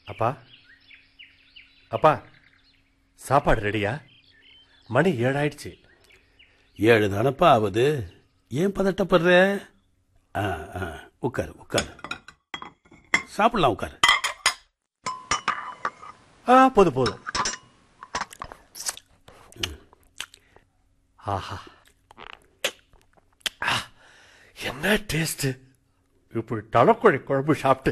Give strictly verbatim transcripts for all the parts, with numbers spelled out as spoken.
அப்பா அப்பா சாப்பாடு ரெடியா? மணி ஏழாயிடுச்சு. ஏழு தானப்பா ஆகுது, ஏன் பதட்டப்படுற? உட்காரு உட்காரு, சாப்பிடலாம், உட்காரு. ஆ போதும் போதும். ஆஹா, என்ன டேஸ்ட்! இப்படி தலைக்கோழி குழம்பு சாப்பிட்டு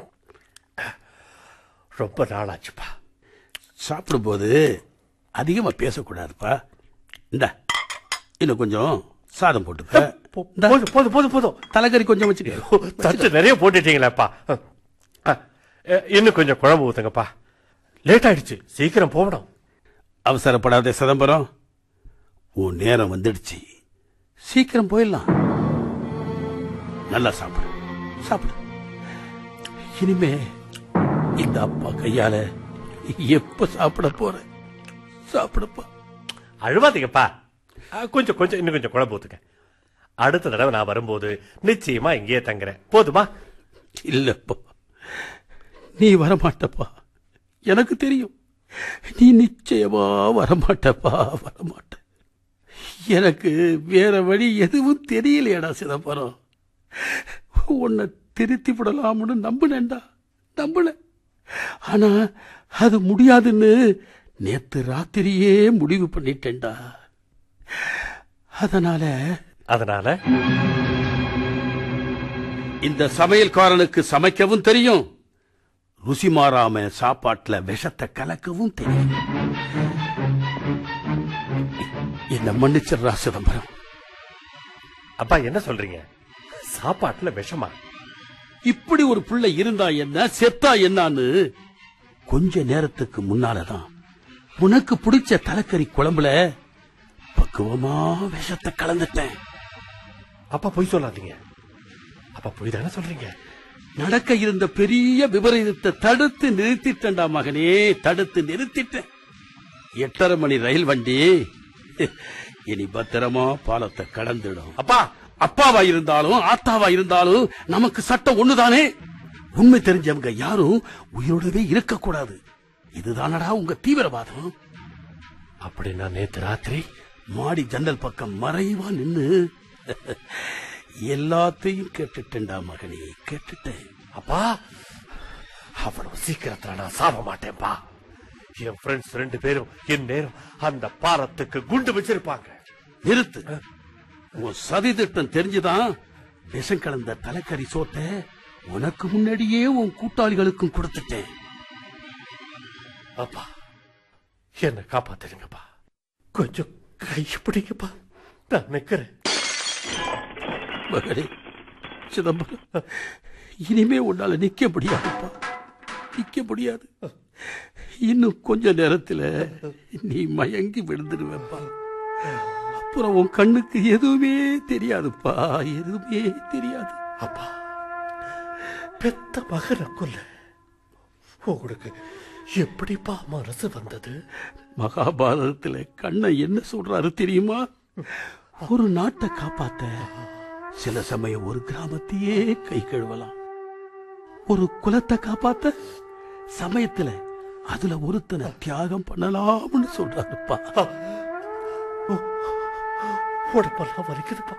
ரொம்ப நாளாச்சுப்பா. சாப்பிடும்போது அதிகமா பேசக்கூடாதுப்பா. இந்த இன்னும் கொஞ்சம் சாதம் போட்டு போதும் போதும் போதும் போதும். தலைக்கறி கொஞ்சம் வச்சுக்க. தட்டு நிறைய போட்டுட்டீங்களாப்பா. இன்னும் கொஞ்சம் குழம்பு ஊத்துங்கப்பா. லேட் ஆயிடுச்சு, சீக்கிரம் போகணும். அவசரப்படாத சிதம்பரம், உன் நேரம் வந்துடுச்சு, சீக்கிரம் போயிடலாம். நல்லா சாப்பிடு சாப்பிடு. இனிமே இந்த அப்பா கையால எப்ப சாப்பிட போற? சாப்பிடப்பா. அழுவாதீங்கப்பா, கொஞ்சம் கொஞ்சம் இன்னும் கொஞ்சம் குழம்பு ஊத்துங்க. அடுத்த தடவை நான் வரும்போது நிச்சயமா இங்கேயே தங்குறேன், போதுமா? இல்லப்பா, நீ வரமாட்டப்பா, எனக்கு தெரியும். நீ நிச்சயமா வரமாட்டப்பா, வரமாட்ட. எனக்கு வேற வழி எதுவும் தெரியலையடா சிதம்பரம். உன்னை திருத்தி விடலாம்னு நம்புனேன்டா, நம்பல. ஆனா அது முடியாதுன்னு நேத்து ராத்திரியே முடிவு பண்ணிட்டேன்டா. அதனால அதனால இந்த சமையல்காரனுக்கு சமைக்கவும் தெரியும், ருசி மாறாம சாப்பாட்டுல விஷத்தை கலக்கவும் தெரியும். என்ன மன்னிச்சிடுறா சிதம்பரம். அப்பா என்ன சொல்றீங்க? சாப்பாட்டுல விஷமா? இப்படி ஒரு பிள்ளை இருந்தா என்ன, செத்தா என்னான்னு கொஞ்ச நேரத்துக்கு முன்னாலதான் உனக்கு பிடிச்ச தலைக்கறி குழம்புல பக்குவமா விஷத்தை கலந்துட்டேன். அப்பா பொய் சொல்லாதீங்க. அப்பா பொய் தானே சொல்றீங்க? நடக்க இருந்த பெரிய விபரீதத்தை தடுத்து நிறுத்திட்டேன்டா மகனே, தடுத்து நிறுத்திட்டேன். எட்டரை மணி ரயில் வண்டி இனி பத்திரமா பாலத்தை கடந்துடும். அப்பா, அப்பாவா இருந்தாலும் ஆத்தாவா இருந்தாலும் நமக்கு சட்டம் ஒண்ணுதானே. உண்மை தெரிஞ்சவங்க யாரும் உயிரோடவே இருக்க கூடாது. இதுதானடா உங்க தீவிரவாதம். அப்படின்னா நேத்து ராத்திரி மாடி ஜன்னல் பக்கம் மறைவா நின்னு எல்லாத்தையும் கேட்டுட்டேன்டா மகனே, கேட்டுட்டேன். அப்பா, அவ்வளவு சீக்கிரத்துல நான் சாப்பிட மாட்டேன்பா. என் ஃப்ரெண்ட்ஸ் ரெண்டு பேரும் என் நேரம் அந்த பாலத்துக்கு குண்டு வச்சிருப்பாங்க. நிறுத்து. உன் சதி திட்டம் தெரிஞ்சுதான் விஷம் கலந்த தலைக்கறி சோத்தை உனக்கு முன்னாடியே உன் கூட்டாளிகளுக்கும் கொடுத்துட்டேன். அப்பா, என்ன காப்பாத்துருங்கப்பா. கொஞ்சம் கையை பிடிங்கப்பா, நான் நிக்கிறேன். மகனே சிதம்பரம், இனிமே உன்னால நிக்க முடியாதுப்பா, நிக்க முடியாது. இன்னும் கொஞ்ச நேரத்துல நீ மயங்கி விழுந்துடுவேப்பா. அப்புறம் உன் கண்ணுக்கு எதுவுமே தெரியாதுப்பா, எதுவுமே தெரியாது. அப்பா, பெத்த மகனை கொல்ல உங்களுக்கு எப்படிப்பா மனசு வந்தது? மகாபாரதத்துல கண்ணன் என்ன சொல்றாரு தெரியுமா? ஒரு நாட்டை காப்பாத்த சில சமயம் ஒரு கிராமத்தையே கை கழுவலாம். ஒரு குலத்தை காப்பாத்த சமயத்துல அதுல ஒருத்தனை தியாகம் பண்ணலாம்னு சொல்றாருப்பா. உடம்பெல்லாம் வலிக்குதுப்பா,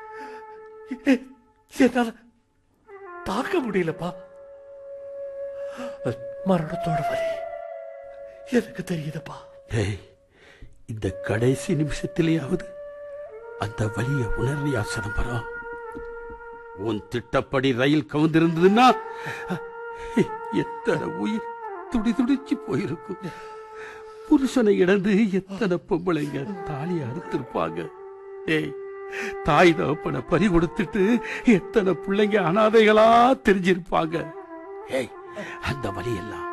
என்னால தாக்க முடியலப்பா. மரணத்தோட வலி எனக்கு தெரியுதுப்பா. இந்த கடைசி நிமிஷத்திலேயாவது அந்த வலிய உணர்றியா சிதம்பரம்? உன் திட்டப்படி ரயில் கவுந்திருந்ததுன்னா எத்தனை உயிர் துடி துடிச்சு போயிருக்கும். புருஷனை இழந்து எத்தனை பொம்பளைங்க தாலி அறுத்திருப்பாங்க. ஏய், தாய் தகப்பனை பறி கொடுத்துட்டு எத்தனை பிள்ளைங்க அனாதைகளா தெரிஞ்சிருப்பாங்க. ஏய், அந்த வலியெல்லாம்